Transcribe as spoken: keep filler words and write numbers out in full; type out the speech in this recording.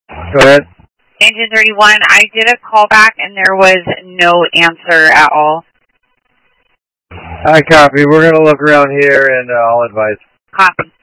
Go ahead. Engine thirty-one, I did a callback and there was no answer at all. I copy. We're going to look around here and uh, I'll advise. Copy.